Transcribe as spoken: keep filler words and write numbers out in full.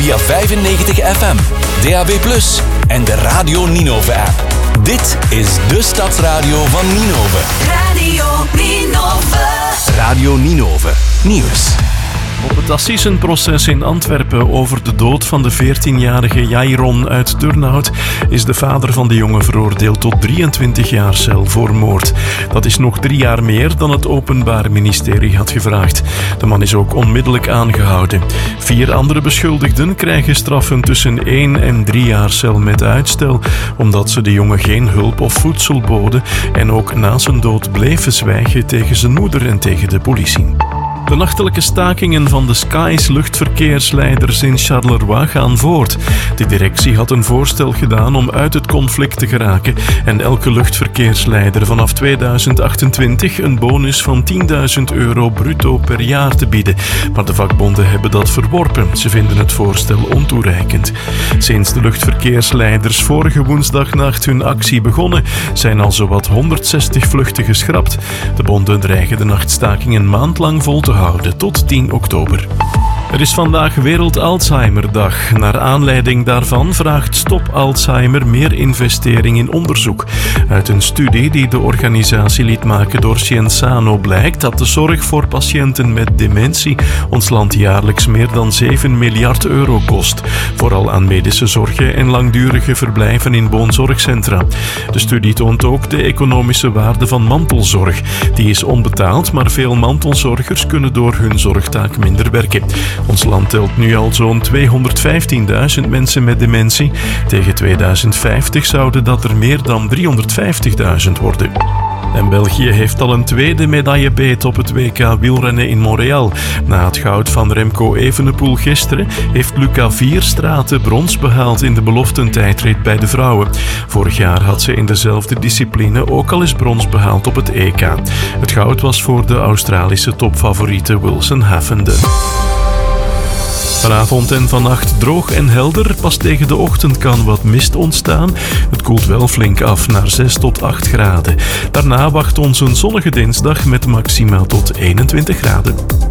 via vijfennegentig F M, D A B plus, en de Radio Ninove app. Dit is de Stadsradio van Ninove. Radio Ninove. Radio Ninove Nieuws. Op het assisenproces in Antwerpen over de dood van de veertienjarige Jairon uit Turnhout is de vader van de jongen veroordeeld tot drieëntwintig jaar cel voor moord. Dat is nog drie jaar meer dan het Openbaar Ministerie had gevraagd. De man is ook onmiddellijk aangehouden. Vier andere beschuldigden krijgen straffen tussen één en drie jaar cel met uitstel, omdat ze de jongen geen hulp of voedsel boden en ook na zijn dood bleven zwijgen tegen zijn moeder en tegen de politie. De nachtelijke stakingen van de Skies luchtverkeersleiders in Charleroi gaan voort. De directie had een voorstel gedaan om uit het conflict te geraken en elke luchtverkeersleider vanaf tweeduizend achtentwintig een bonus van tienduizend euro bruto per jaar te bieden. Maar de vakbonden hebben dat verworpen. Ze vinden het voorstel ontoereikend. Sinds de luchtverkeersleiders vorige woensdagnacht hun actie begonnen, zijn al zowat honderdzestig vluchten geschrapt. De bonden dreigen de nachtstaking een maand lang vol te houden tot tien oktober. Er is vandaag Wereld Alzheimerdag. Naar aanleiding daarvan vraagt Stop Alzheimer meer investering in onderzoek. Uit een studie die de organisatie liet maken door Scienzano blijkt dat de zorg voor patiënten met dementie ons land jaarlijks meer dan zeven miljard euro kost. Vooral aan medische zorgen en langdurige verblijven in woonzorgcentra. De studie toont ook de economische waarde van mantelzorg. Die is onbetaald, maar veel mantelzorgers kunnen door hun zorgtaak minder werken. Ons land telt nu al zo'n tweehonderdvijftienduizend mensen met dementie. Tegen tweeduizend vijftig zouden dat er meer dan driehonderdvijftigduizend worden. En België heeft al een tweede medaillebeet op het W K wielrennen in Montreal. Na het goud van Remco Evenepoel gisteren heeft Luca Vierstraten brons behaald in de beloftentijdrit bij de vrouwen. Vorig jaar had ze in dezelfde discipline ook al eens brons behaald op het E K. Het goud was voor de Australische topfavoriete Wilson Havende. Vanavond en vannacht droog en helder. Pas tegen de ochtend kan wat mist ontstaan. Het koelt wel flink af naar zes tot acht graden. Daarna wacht ons een zonnige dinsdag met maxima tot eenentwintig graden.